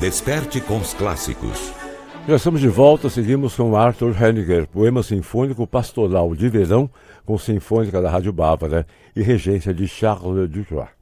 Desperte com os clássicos. Já estamos de volta, seguimos com Arthur Honegger, poema sinfônico pastoral de verão, com Sinfônica da Rádio Bávara e regência de Charles Dutoit.